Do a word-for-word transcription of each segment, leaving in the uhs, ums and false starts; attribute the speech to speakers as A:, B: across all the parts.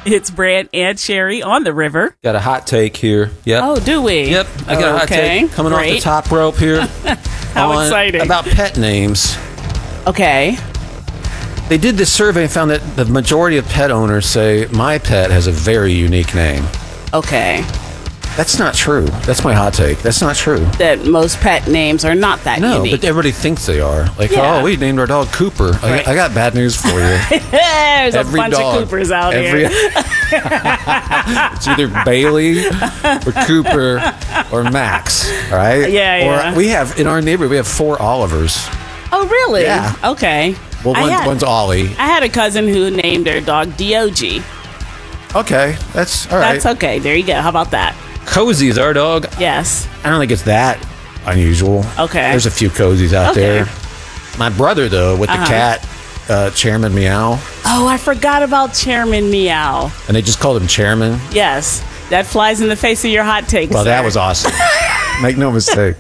A: It's Brad and Sherry on the river.
B: Got a hot take here. Yep.
A: Oh, do we?
B: Yep. I got a hot
A: Okay,
B: take coming
A: great.
B: off the top rope here.
A: How
B: on-
A: exciting.
B: About pet names.
A: Okay.
B: They did this survey and found that the majority of pet owners say, my pet has a very unique name.
A: Okay.
B: That's not true. That's my hot take. That's not true.
A: That most pet names are not that
B: No,
A: unique.
B: but everybody thinks they are. Like,
A: Yeah.
B: oh, we named our dog Cooper. I,
A: Right.
B: I got bad news for you.
A: There's
B: Every
A: a bunch
B: dog,
A: of Coopers out
B: every-
A: here.
B: It's either Bailey or Cooper or Max. All right?
A: Yeah, yeah.
B: Or we have, in our neighborhood, we have four Olivers.
A: Oh, really?
B: Yeah.
A: Okay.
B: Well,
A: I
B: one,
A: had,
B: one's Ollie.
A: I had a cousin who named their dog D O G.
B: Okay, that's all right.
A: That's okay. There you go. How about that?
B: Cozy is our dog.
A: Yes.
B: I don't think it's that unusual.
A: Okay.
B: There's a few cozies out
A: Okay.
B: there. My brother, though, with
A: Uh-huh.
B: the cat, uh, Chairman Meow,
A: Oh, I forgot about Chairman Meow.
B: and they just called him Chairman.
A: Yes. That flies in the face of your hot take.
B: Well,
A: sir.
B: that was awesome. Make no mistake.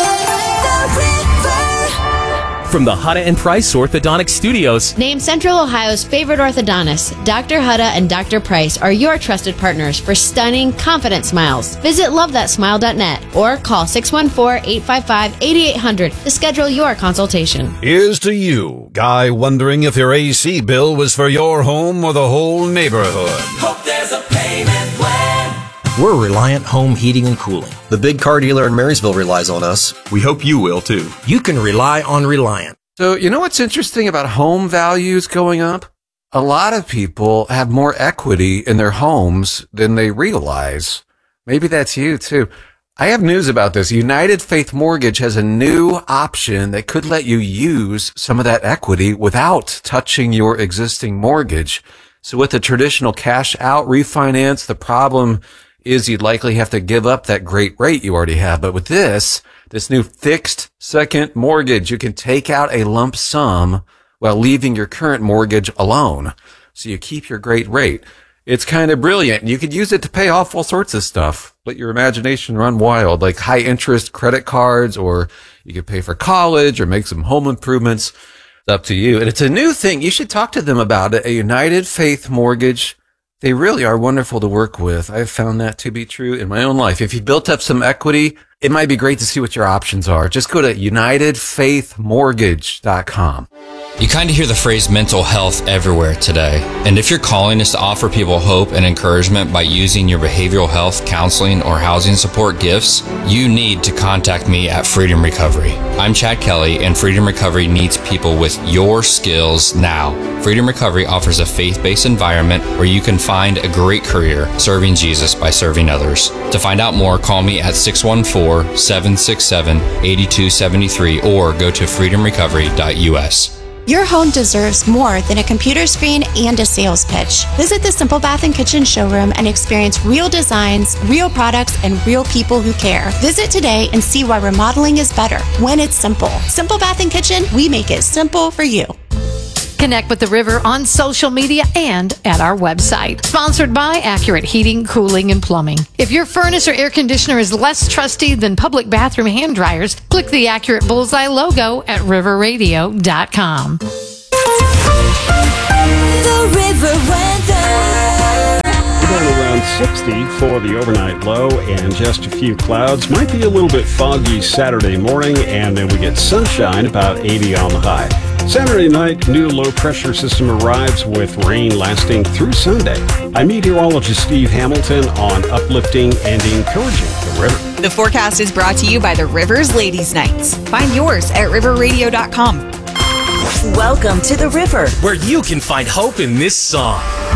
C: From the Hutta and Price Orthodontic Studios,
D: Named Central Ohio's favorite orthodontist, Doctor Hutta and Doctor Price are your trusted partners for stunning, confident smiles. Visit love that smile dot net or call six one four, eight five five, eight eight zero zero to schedule your consultation.
E: Here's to you, guy wondering if your A C bill was for your home or the whole neighborhood.
F: Hope there's a payment plan.
G: We're Reliant Home Heating and Cooling.
H: The big car dealer in Marysville relies on us.
I: We hope you will, too.
G: You can rely on Reliant.
B: So, you know what's interesting about home values going up? A lot of people have more equity in their homes than they realize. Maybe that's you, too. I have news about this. United Faith Mortgage has a new option that could let you use some of that equity without touching your existing mortgage. So with the traditional cash out refinance, the problem is you'd likely have to give up that great rate you already have. But with this, this new fixed second mortgage, you can take out a lump sum while leaving your current mortgage alone. So you keep your great rate. It's kind of brilliant. You could use it to pay off all sorts of stuff. Let your imagination run wild, like high interest credit cards, or you could pay for college or make some home improvements. It's up to you. And it's a new thing. You should talk to them about it. A United Faith Mortgage. They really are wonderful to work with. I've found that to be true in my own life. If you built up some equity, it might be great to see what your options are. Just go to united faith mortgage dot com.
J: You kind of hear the phrase mental health everywhere today. And if your calling is to offer people hope and encouragement by using your behavioral health, counseling, or housing support gifts, you need to contact me at Freedom Recovery. I'm Chad Kelly, and Freedom Recovery needs people with your skills now. Freedom Recovery offers a faith-based environment where you can find a great career serving Jesus by serving others. To find out more, call me at six one four, seven six seven, eight two seven three or go to freedom recovery dot U S.
K: Your home deserves more than a computer screen and a sales pitch. Visit the Simple Bath and Kitchen showroom and experience real designs, real products, and real people who care. Visit today and see why remodeling is better when it's simple. Simple Bath and Kitchen, we make it simple for you.
L: Connect with the River on social media and at our website. Sponsored by Accurate Heating, Cooling, and Plumbing. If your furnace or air conditioner is less trusty than public bathroom hand dryers, click the Accurate Bullseye logo at river radio dot com.
F: The river weather.
M: Down around sixty for the overnight low and just a few clouds. Might be a little bit foggy Saturday morning, and then we get sunshine, about eighty on the high. Saturday night, new low pressure system arrives with rain lasting through Sunday. I'm meteorologist Steve Hamilton on uplifting and encouraging the river.
N: The forecast is brought to you by the Rivers Ladies Nights. Find yours at river radio dot com.
F: Welcome to the river,
C: where you can find hope in this song.